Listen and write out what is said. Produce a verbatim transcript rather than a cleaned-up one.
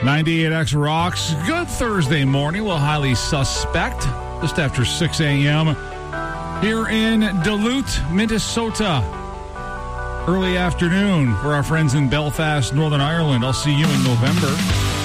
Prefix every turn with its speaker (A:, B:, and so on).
A: ninety-eight X rocks. Good Thursday morning. Well, highly suspect. Just after six a.m. here in Duluth, Minnesota. Early afternoon for our friends in Belfast, Northern Ireland. I'll see you in November.